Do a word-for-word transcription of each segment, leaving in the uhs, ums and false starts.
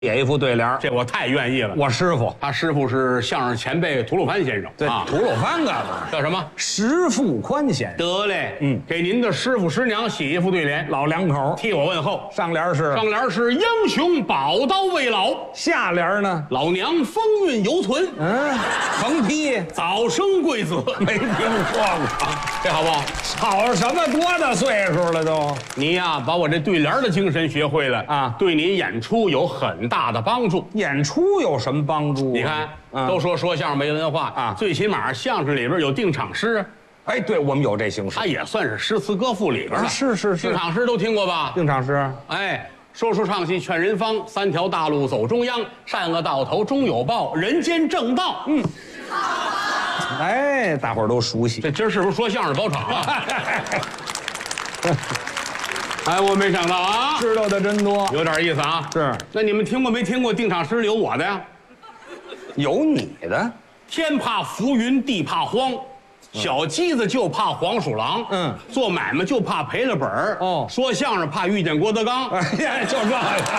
写一副对联， 这我太愿意了。 我师傅， 他师傅是相声前辈吐鲁番先生， 对， 啊， 吐鲁番干嘛？ 叫什么？ 石富宽先生。 得嘞， 嗯， 给您的师傅师娘写一副对联， 老两口替我问候。 上联是上联是英雄宝刀未老， 下联呢？ 老娘风韵犹存。 嗯，横批早生贵子， 没听说过， 这好不好？ 吵什么？多大岁数了都？ 你呀，把我这对联的精神学会了啊， 对你演出有很大的帮助。 演出有什么帮助啊？ 你看， 嗯都说说相声没文化啊最起码相声里边有定场诗， 哎，对我们有这形式， 它也算是诗词歌赋里边的。 啊是是是定场诗都听过吧？ 定场诗。 哎，说书唱戏劝人方，三条大路走中央，善恶到头终有报，人间正道。嗯， 哎，大伙儿都熟悉。 这今儿是不是说相声包场啊？哎，我没想到啊， 知道的真多。 有点意思啊。 是， 那你们听过没听过定场诗里有我的呀？ 有你的。 天怕浮云，地怕荒，小鸡子就怕黄鼠狼。 嗯， 做买卖就怕赔了本儿。 哦， 说相声怕遇见郭德纲。 哎呀，就这个。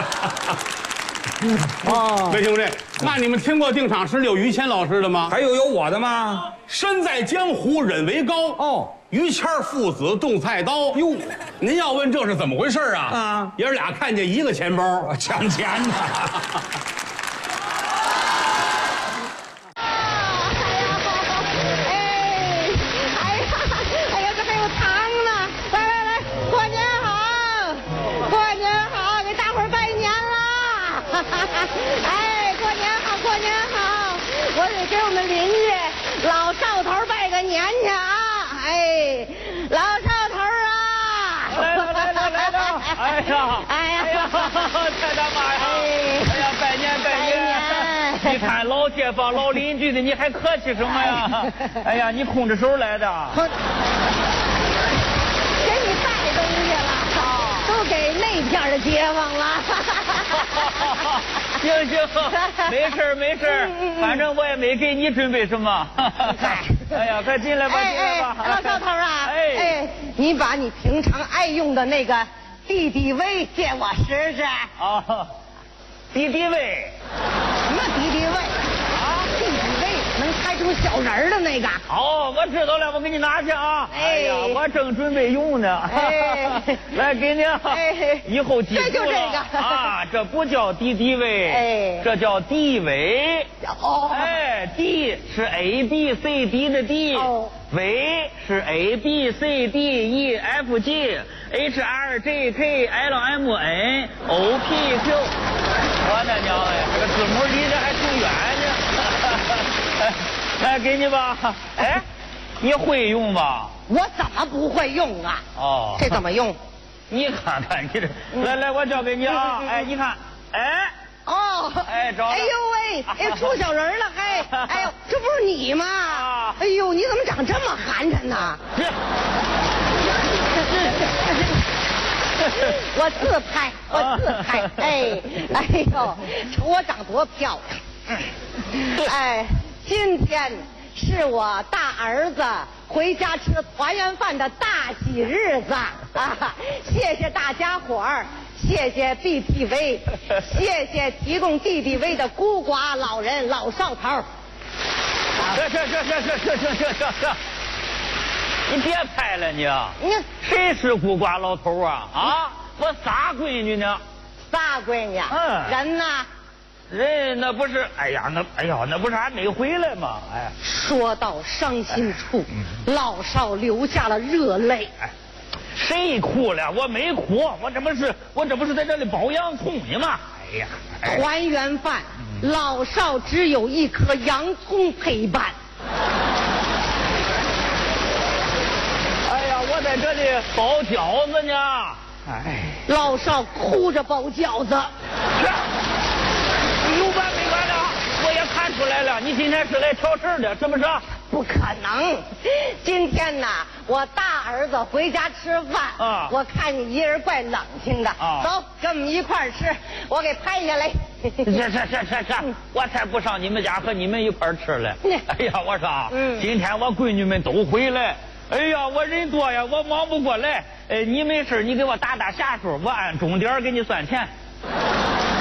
哦， 没听过这？那你们听过定场诗里有于谦老师的吗？ 还有有我的吗？ 身在江湖忍为高。 哦， 于谦父子动菜刀。 哟， 您要问这是怎么回事啊？ 啊， 爷儿俩看见一个钱包， 抢钱呢。 哎，过年好，过年好！我得给我们邻居老少头拜个年去啊！哎，老少头啊！ 来了来了来了！哎呀， 哎呀， 哎呀，太大妈呀！哎呀，拜年拜年！你看老街坊老邻居的，你还客气什么呀？哎呀，你空着手来的？ 给你带东西了，都给那片的街坊了。 行行，没事没事，反正我也没给你准备什么。哎呀，快进来吧，进来吧。 老少头啊， 哎哎，你把你平常爱用的那个敌敌畏借我试试。 啊，敌敌畏。 什么敌敌畏？啊，敌敌畏能拍成小人儿的那个。 哦，我知道了，我给你拿去啊。 哎哎呀，我正准备用呢。 哎， 来给你。 哎， 以后记住了。 这就这个啊，这不叫敌敌畏， 哎， 这叫敌畏。 哦， 哎，敌是 A B C D 的 D， 哦， 畏是 A B C D E F G H R J K L M N O P Q。我的娘哎，这个字母离得还挺远呢。来，给你吧。哎，你会用吧？ 我怎么不会用啊？ 哦， 这怎么用？ 你看看你这，来来，我教给你啊。哎，你看，哎。 哦， 哎，找了。 哎呦喂，哎，出小人了，还，哎呦，这不是你吗？ 啊， 哎呦，你怎么长这么寒碜呢？ 是， 我自拍，我自拍，哎，哎呦，瞅我长多漂亮！哎，今天是我大儿子回家吃团圆饭的大喜日子啊！谢谢大家伙儿。谢谢 D T V， 谢谢提供 D T V 的孤寡老人老少头。 这这这这这这这这这，你别拍了你！ 你谁是孤寡老头啊？啊，我仨闺女呢。 仨闺女？ 嗯， 人呢？ 人那不是，哎呀，那哎呀，那不是还没回来吗？哎， 说到伤心处，老少流下了热泪。 哎。谁哭了？我没哭，我这不是我这不是在这里包洋葱呢吗？哎呀， 哎、团圆饭，嗯、老少只有一颗洋葱陪伴。 哎呀，我在这里包饺子呢。哎， 老少哭着包饺子。 是，有完没完了？我也看出来了，你今天是来挑事的，是不是？ 不可能，今天呐，我大儿子回家吃饭，啊，我看你一人怪冷清的，啊，走，跟我们一块儿吃，我给拍下来。 是是是是是，我才不上你们家和你们一块儿吃嘞。哎呀，我说啊，嗯，今天我闺女们都回来，哎呀，我人多呀，我忙不过来。哎，你没事你给我打打下数，我按钟点给你算钱。